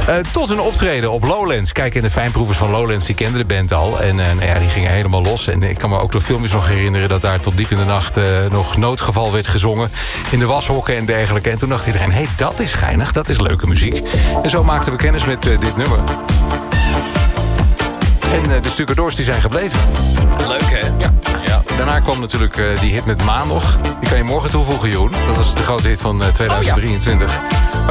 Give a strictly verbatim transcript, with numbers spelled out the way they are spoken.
Uh, tot een optreden op Lowlands. Kijk, en de fijnproevers van Lowlands, die kenden de band al. En uh, nou ja, die gingen helemaal los. En ik kan me ook door filmpjes nog herinneren... dat daar tot diep in de nacht uh, nog Noodgeval werd gezongen. In de washokken en dergelijke. En toen dacht iedereen, hé, hey, dat is geinig, dat is leuke muziek. En zo maakten we kennis met uh, dit nummer. En uh, de stucadoors die zijn gebleven. Leuk, hè? Ja. ja. Daarna kwam natuurlijk uh, die hit met Maan nog. Die kan je morgen toevoegen, Joen. Dat was de grote hit van uh, tweeduizend drieëntwintig. Oh, ja.